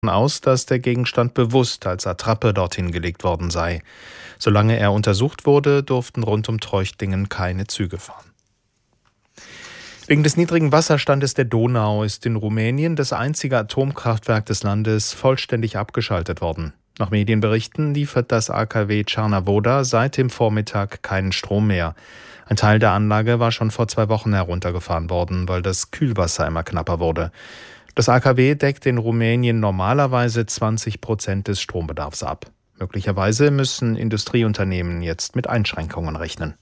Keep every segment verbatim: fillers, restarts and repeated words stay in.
aus, dass der Gegenstand bewusst als Attrappe dorthin gelegt worden sei. Solange er untersucht wurde, durften rund um Treuchtlingen keine Züge fahren. Wegen des niedrigen Wasserstandes der Donau ist in Rumänien das einzige Atomkraftwerk des Landes vollständig abgeschaltet worden. Nach Medienberichten liefert das A K W Cernavoda seit dem Vormittag keinen Strom mehr. Ein Teil der Anlage war schon vor zwei Wochen heruntergefahren worden, weil das Kühlwasser immer knapper wurde. Das A K W deckt in Rumänien normalerweise zwanzig Prozent des Strombedarfs ab. Möglicherweise müssen Industrieunternehmen jetzt mit Einschränkungen rechnen.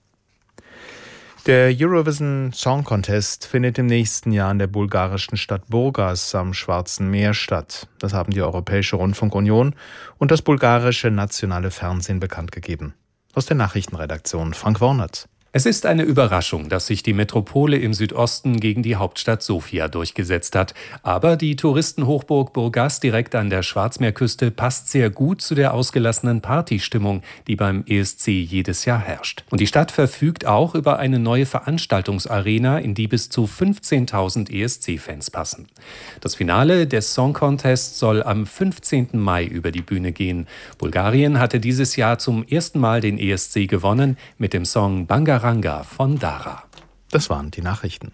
Der Eurovision Song Contest findet im nächsten Jahr in der bulgarischen Stadt Burgas am Schwarzen Meer statt. Das haben die Europäische Rundfunkunion und das bulgarische nationale Fernsehen bekannt gegeben. Aus der Nachrichtenredaktion Frank Wornert. Es ist eine Überraschung, dass sich die Metropole im Südosten gegen die Hauptstadt Sofia durchgesetzt hat. Aber die Touristenhochburg Burgas direkt an der Schwarzmeerküste passt sehr gut zu der ausgelassenen Partystimmung, die beim E S C jedes Jahr herrscht. Und die Stadt verfügt auch über eine neue Veranstaltungsarena, in die bis zu fünfzehntausend E S C-Fans passen. Das Finale des Song Contests soll am fünfzehnten Mai über die Bühne gehen. Bulgarien hatte dieses Jahr zum ersten Mal den E S C gewonnen mit dem Song Bangaranga von Dara. Das waren die Nachrichten.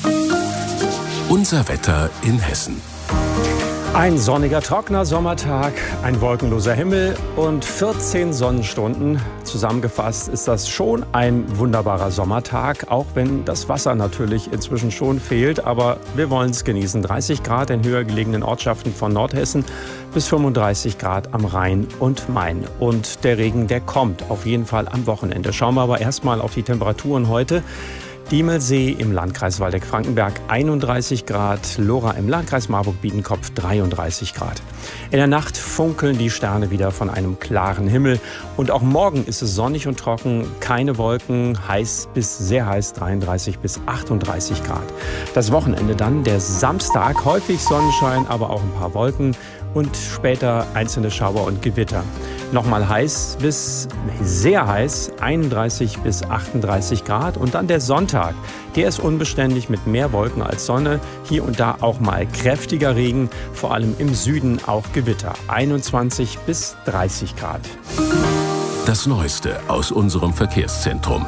Unser Wetter in Hessen. Ein sonniger, trockener Sommertag, ein wolkenloser Himmel und vierzehn Sonnenstunden. Zusammengefasst ist das schon ein wunderbarer Sommertag, auch wenn das Wasser natürlich inzwischen schon fehlt. Aber wir wollen es genießen. dreißig Grad in höher gelegenen Ortschaften von Nordhessen bis fünfunddreißig Grad am Rhein und Main. Und der Regen, der kommt auf jeden Fall am Wochenende. Schauen wir aber erstmal auf die Temperaturen heute. Diemelsee im Landkreis Waldeck-Frankenberg einunddreißig Grad, Lora im Landkreis Marburg-Biedenkopf dreiunddreißig Grad. In der Nacht funkeln die Sterne wieder von einem klaren Himmel. Und auch morgen ist es sonnig und trocken, keine Wolken, heiß bis sehr heiß, dreiunddreißig bis achtunddreißig Grad. Das Wochenende dann, der Samstag, häufig Sonnenschein, aber auch ein paar Wolken und später einzelne Schauer und Gewitter. Nochmal heiß bis sehr heiß, einunddreißig bis achtunddreißig Grad. Und dann der Sonntag, der ist unbeständig mit mehr Wolken als Sonne. Hier und da auch mal kräftiger Regen, vor allem im Süden auch Gewitter. einundzwanzig bis dreißig Grad. Das Neueste aus unserem Verkehrszentrum.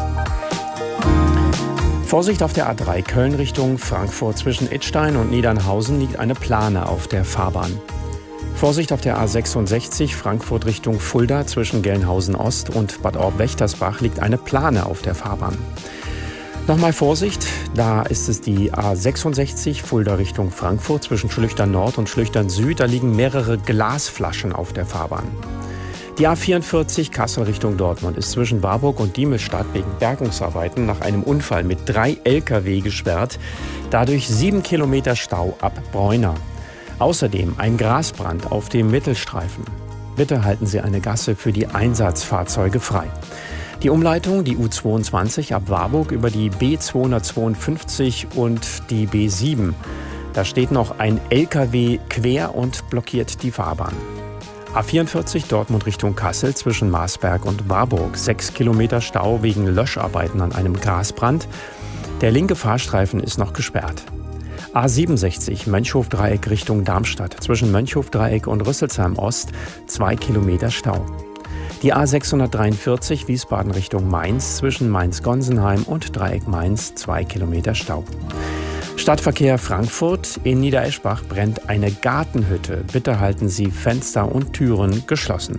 Vorsicht auf der A drei Köln Richtung Frankfurt. Zwischen Idstein und Niedernhausen liegt eine Plane auf der Fahrbahn. Vorsicht auf der A sechsundsechzig Frankfurt Richtung Fulda. Zwischen Gelnhausen Ost und Bad Orb-Wächtersbach liegt eine Plane auf der Fahrbahn. Nochmal Vorsicht, da ist es die A sechsundsechzig Fulda Richtung Frankfurt. Zwischen Schlüchtern Nord und Schlüchtern Süd, da liegen mehrere Glasflaschen auf der Fahrbahn. Die A vierundvierzig Kassel Richtung Dortmund ist zwischen Warburg und Diemelstadt wegen Bergungsarbeiten nach einem Unfall mit drei L K W gesperrt. Dadurch sieben Kilometer Stau ab Bräuna. Außerdem ein Grasbrand auf dem Mittelstreifen. Bitte halten Sie eine Gasse für die Einsatzfahrzeuge frei. Die Umleitung, die U zweiundzwanzig ab Warburg über die B zweihundertzweiundfünfzig und die B sieben. Da steht noch ein L K W quer und blockiert die Fahrbahn. A vierundvierzig Dortmund Richtung Kassel zwischen Marsberg und Warburg. Sechs Kilometer Stau wegen Löscharbeiten an einem Grasbrand. Der linke Fahrstreifen ist noch gesperrt. A siebenundsechzig Mönchhof-Dreieck Richtung Darmstadt. Zwischen Mönchhof-Dreieck und Rüsselsheim Ost zwei Kilometer Stau. Die A sechshundertdreiundvierzig Wiesbaden Richtung Mainz. Zwischen Mainz-Gonsenheim und Dreieck Mainz zwei Kilometer Stau. Stadtverkehr Frankfurt. In Niedereschbach brennt eine Gartenhütte. Bitte halten Sie Fenster und Türen geschlossen.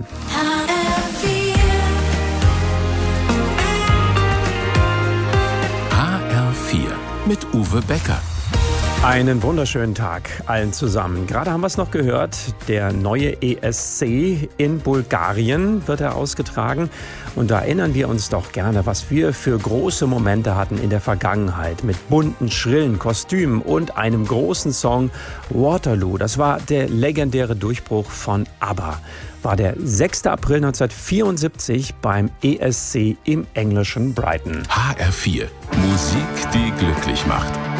H R vier mit Uwe Becker. Einen wunderschönen Tag allen zusammen. Gerade haben wir es noch gehört, der neue E S C in Bulgarien wird er ausgetragen. Und da erinnern wir uns doch gerne, was wir für große Momente hatten in der Vergangenheit mit bunten, schrillen Kostümen und einem großen Song Waterloo. Das war der legendäre Durchbruch von ABBA. War der sechster April neunzehnhundertvierundsiebzig beim E S C im englischen Brighton. H R vier. Musik, die glücklich macht.